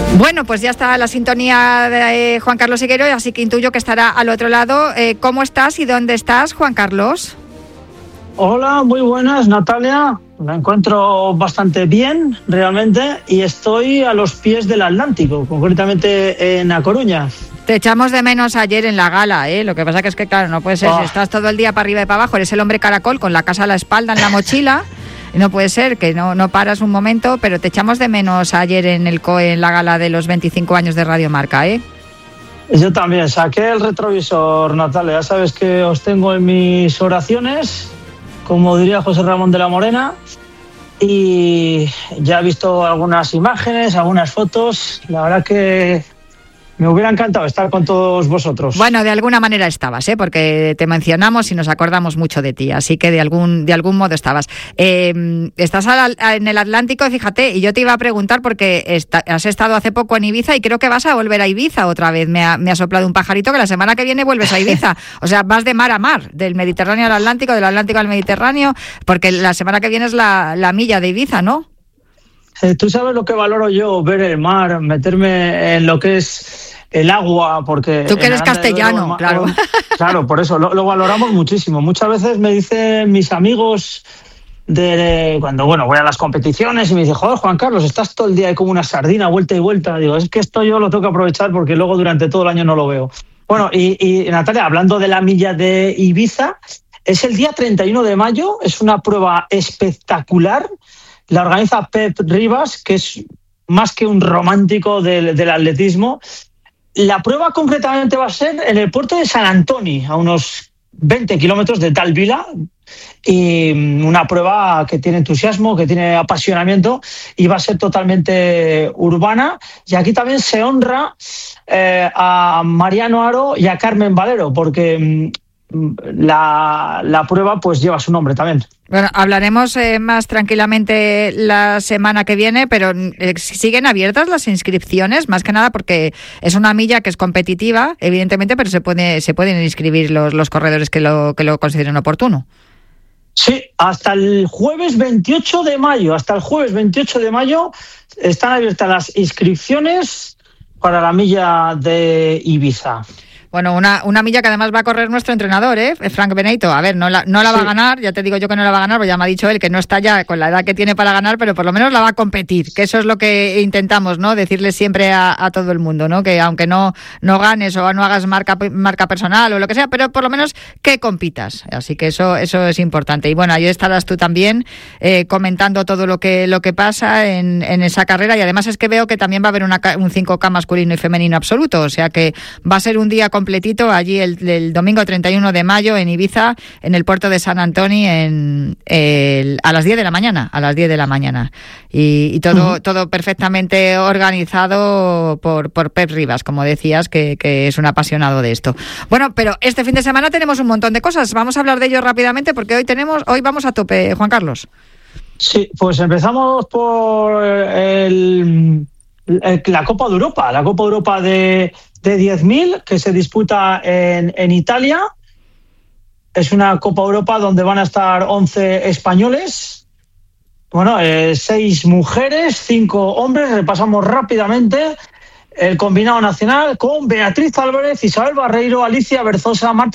Bueno, pues ya está la sintonía de Juan Carlos Higuero, así que intuyo que estará al otro lado. ¿Cómo estás y dónde estás, Juan Carlos? Hola, muy buenas, Natalia. Me encuentro bastante bien, realmente, y estoy a los pies del Atlántico, concretamente en A Coruña. Te echamos de menos ayer en la gala, ¿eh? Lo que pasa que es que, claro, no puede ser, si estás todo el día para arriba y para abajo, eres el hombre caracol con la casa a la espalda en la mochila. No puede ser que no paras un momento, pero te echamos de menos ayer en el COE, en la gala de los 25 años de Radio Marca, ¿eh? Yo también saqué el retrovisor, Natalia. Ya sabes que os tengo en mis oraciones, como diría José Ramón de la Morena, y ya he visto algunas imágenes, algunas fotos. La verdad que me hubiera encantado estar con todos vosotros. Bueno, de alguna manera estabas, porque te mencionamos y nos acordamos mucho de ti, así que de algún modo estabas. Estás en el Atlántico, fíjate, y yo te iba a preguntar porque has estado hace poco en Ibiza y creo que vas a volver a Ibiza otra vez. Me ha soplado un pajarito que la semana que viene vuelves a Ibiza. O sea, vas de mar a mar, del Mediterráneo al Atlántico, del Atlántico al Mediterráneo, porque la semana que viene es la milla de Ibiza, ¿no? Tú sabes lo que valoro yo, ver el mar, meterme en lo que es el agua, porque... Tú que eres castellano, claro. Claro, por eso lo valoramos muchísimo. Muchas veces me dicen mis amigos cuando voy a las competiciones y me dicen, joder, Juan Carlos, estás todo el día ahí como una sardina, vuelta y vuelta. Digo, es que esto yo lo tengo que aprovechar porque luego durante todo el año no lo veo. Bueno, y Natalia, hablando de la milla de Ibiza, es el día 31 de mayo, es una prueba espectacular. La organiza Pep Ribas, que es más que un romántico del atletismo. La prueba concretamente va a ser en el puerto de San Antoni, a unos 20 kilómetros de Tal Vila, y una prueba que tiene entusiasmo, que tiene apasionamiento, y va a ser totalmente urbana. Y aquí también se honra a Mariano Aro y a Carmen Valero, porque la prueba pues lleva su nombre también. Bueno, hablaremos más tranquilamente la semana que viene, pero siguen abiertas las inscripciones, más que nada porque es una milla que es competitiva, evidentemente, pero se pueden inscribir los corredores que lo consideren oportuno. Sí, hasta el jueves 28 de mayo, están abiertas las inscripciones para la milla de Ibiza. Bueno, una milla que además va a correr nuestro entrenador, Frank Benito. A ver, no la va a ganar, ya te digo yo que no la va a ganar, porque ya me ha dicho él que no está ya con la edad que tiene para ganar, pero por lo menos la va a competir, que eso es lo que intentamos, ¿no? Decirle siempre a todo el mundo, ¿no? Que aunque no ganes o no hagas marca personal o lo que sea, pero por lo menos que compitas. Así que eso es importante. Y bueno, ahí estarás tú también comentando todo lo que pasa en esa carrera, y además es que veo que también va a haber un 5K masculino y femenino absoluto, o sea que va a ser un día completito allí el domingo 31 de mayo en Ibiza, en el puerto de San Antoni, a las 10 de la mañana. Y todo perfectamente organizado por Pep Ribas, como decías, que es un apasionado de esto. Bueno, pero este fin de semana tenemos un montón de cosas. Vamos a hablar de ello rápidamente porque hoy vamos a tope, Juan Carlos. Sí, pues empezamos por la Copa de Europa de 10.000 que se disputa en Italia. Es una Copa Europa donde van a estar 11 españoles, 6 mujeres, 5 hombres. Repasamos rápidamente el combinado nacional con Beatriz Álvarez, Isabel Barreiro, Alicia Berzosa, Marta